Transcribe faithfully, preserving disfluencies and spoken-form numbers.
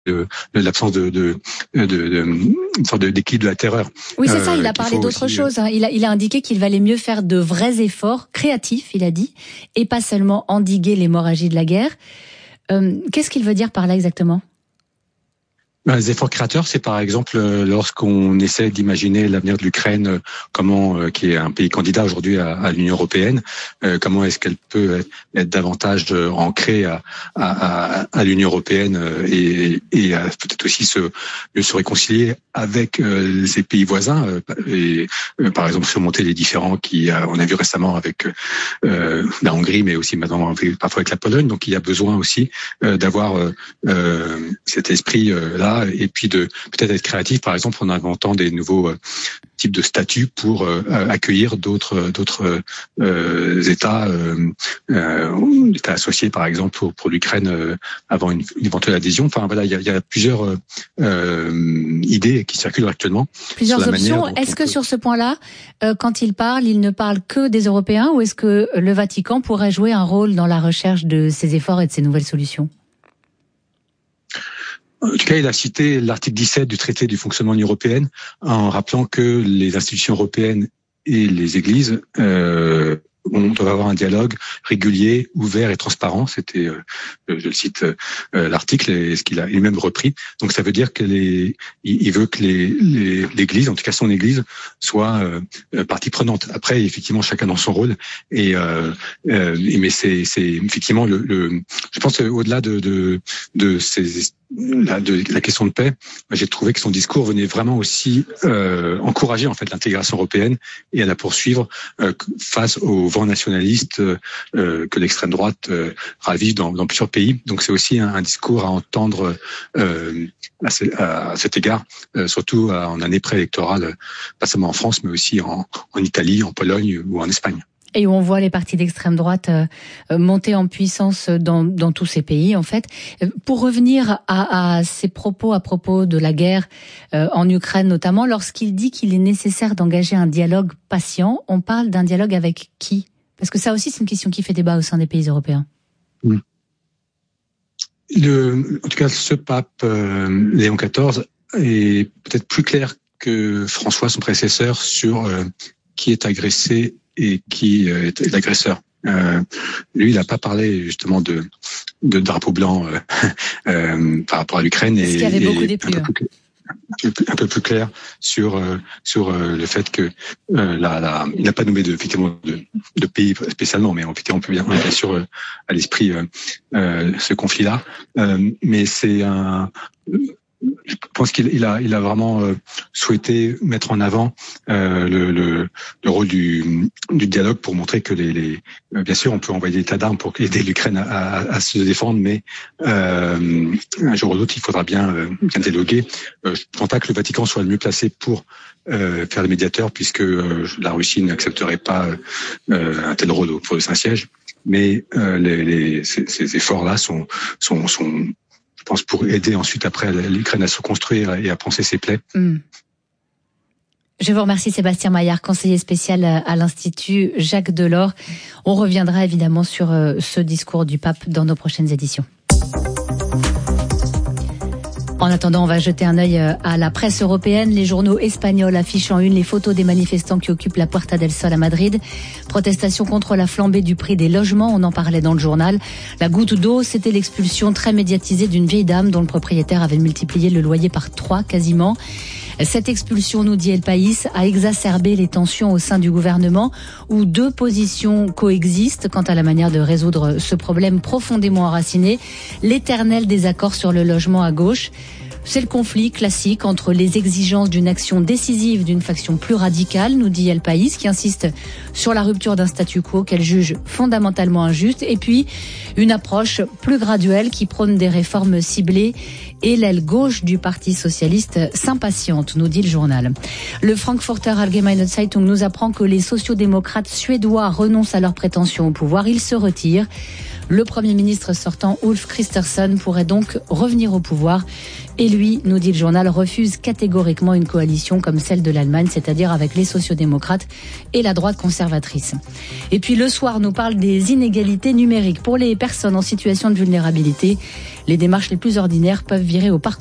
de, de l'absence de, de, de, de une sorte d'équilibre de la terreur. Oui, c'est ça. Il a parlé d'autre aussi, chose. Hein. Il a, il a indiqué qu'il valait mieux faire de vrais efforts créatifs, il a dit, et pas seulement endiguer l'hémorragie de la guerre. Euh, qu'est-ce qu'il veut dire par là exactement ? Les efforts créateurs, c'est par exemple lorsqu'on essaie d'imaginer l'avenir de l'Ukraine, comment, qui est un pays candidat aujourd'hui à, à l'Union européenne, euh, comment est-ce qu'elle peut être, être davantage ancrée à, à, à l'Union européenne et, et peut-être aussi se, se réconcilier avec euh, ses pays voisins et euh, par exemple surmonter les différends qui on a vu récemment avec euh, la Hongrie, mais aussi maintenant avec, parfois avec la Pologne. Donc il y a besoin aussi euh, d'avoir euh, cet esprit euh, là. Et puis de peut-être être créatif, par exemple, en inventant des nouveaux euh, types de statuts pour euh, accueillir d'autres d'autres euh, États, euh, euh, États associés, par exemple, pour, pour l'Ukraine euh, avant une, une éventuelle adhésion. Enfin voilà, il y a, il y a plusieurs euh, euh, idées qui circulent actuellement. Plusieurs options. Est-ce que peut... sur ce point-là, euh, quand il parle, il ne parle que des Européens, ou est-ce que le Vatican pourrait jouer un rôle dans la recherche de ces efforts et de ces nouvelles solutions ? En tout cas, il a cité l'article dix-sept du traité du fonctionnement de l'Union européenne en rappelant que les institutions européennes et les églises euh, on doit avoir un dialogue régulier, ouvert et transparent. C'était, euh, je le cite, euh, l'article et ce qu'il a lui-même repris. Donc ça veut dire que les, il veut que les, les l'Église, en tout cas son Église, soit euh, partie prenante. Après, effectivement, chacun dans son rôle. Et euh, euh, mais c'est, c'est effectivement le, le je pense au-delà de de de ces La, de la question de paix, j'ai trouvé que son discours venait vraiment aussi euh, encourager en fait l'intégration européenne et à la poursuivre euh, face au vent nationaliste euh, que l'extrême droite euh, ravive dans, dans plusieurs pays. Donc c'est aussi un, un discours à entendre euh, à, ce, à cet égard, euh, surtout en année préélectorale, pas seulement en France, mais aussi en, en Italie, en Pologne ou en Espagne. Et où on voit les partis d'extrême droite euh, monter en puissance dans, dans tous ces pays, en fait. Pour revenir à, à ses propos à propos de la guerre euh, en Ukraine notamment, lorsqu'il dit qu'il est nécessaire d'engager un dialogue patient, on parle d'un dialogue avec qui ? Parce que ça aussi, c'est une question qui fait débat au sein des pays européens. Mmh. Le, en tout cas, ce pape euh, Léon quatorze est peut-être plus clair que François, son prédécesseur, sur euh, qui est agressé et qui est l'agresseur. Euh, lui, il n'a pas parlé justement de, de drapeau blanc euh, euh, par rapport à l'Ukraine. Et, ce qui avait beaucoup déplu. Un, un peu plus clair sur euh, sur euh, le fait que euh, la, la, il n'a pas nommé de, effectivement de, de pays spécialement, mais effectivement on peut bien, bien sûr euh, à l'esprit euh, euh, ce conflit-là. Euh, mais c'est un Je pense qu'il il a, il a vraiment euh, souhaité mettre en avant euh, le, le, le rôle du, du dialogue pour montrer que les, les euh, bien sûr, on peut envoyer des tas d'armes pour aider l'Ukraine à, à, à se défendre, mais euh, un jour ou l'autre, il faudra bien, euh, bien dialoguer. Euh, je ne pense pas que le Vatican soit le mieux placé pour euh, faire le médiateur, puisque euh, la Russie n'accepterait pas euh, un tel rôle pour le Saint-Siège. Mais euh, les, les, ces, ces efforts-là sont, sont, sont je pense, pour aider ensuite après l'Ukraine à se reconstruire et à panser ses plaies. Mmh. Je vous remercie Sébastien Maillard, conseiller spécial à l'Institut Jacques Delors. On reviendra évidemment sur ce discours du pape dans nos prochaines éditions. En attendant, on va jeter un œil à la presse européenne. Les journaux espagnols affichent en une les photos des manifestants qui occupent la Puerta del Sol à Madrid. Protestation contre la flambée du prix des logements, on en parlait dans le journal. La goutte d'eau, c'était l'expulsion très médiatisée d'une vieille dame dont le propriétaire avait multiplié le loyer par trois quasiment. Cette expulsion, nous dit El País, a exacerbé les tensions au sein du gouvernement où deux positions coexistent quant à la manière de résoudre ce problème profondément enraciné, l'éternel désaccord sur le logement à gauche. C'est le conflit classique entre les exigences d'une action décisive d'une faction plus radicale, nous dit El País, qui insiste sur la rupture d'un statu quo qu'elle juge fondamentalement injuste, et puis une approche plus graduelle qui prône des réformes ciblées, et l'aile gauche du Parti socialiste s'impatiente, nous dit le journal. Le Frankfurter Allgemeine Zeitung nous apprend que les sociodémocrates suédois renoncent à leurs prétentions au pouvoir, ils se retirent. Le Premier ministre sortant, Ulf Kristersson, pourrait donc revenir au pouvoir. Et lui, nous dit le journal, refuse catégoriquement une coalition comme celle de l'Allemagne, c'est-à-dire avec les sociodémocrates et la droite conservatrice. Et puis le soir, nous parle des inégalités numériques pour les personnes en situation de vulnérabilité. Les Les démarches les plus ordinaires peuvent virer au parcours